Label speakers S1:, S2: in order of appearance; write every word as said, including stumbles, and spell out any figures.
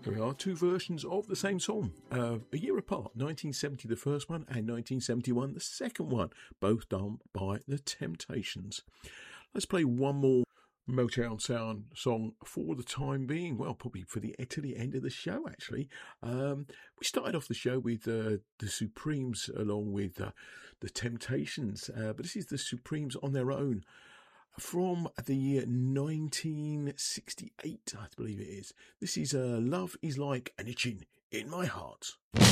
S1: There we are, two versions of the same song, uh, a year apart, nineteen seventy the first one and nineteen seventy-one the second one, both done by The Temptations. Let's play one more Motown Sound song for the time being, well, probably for the to the end of the show, actually. Um, we started off the show with uh, the Supremes along with uh, The Temptations, uh, but this is the Supremes on their own, from the year nineteen sixty-eight, I believe it is. This is uh, Love Is Like an Itching in My Heart.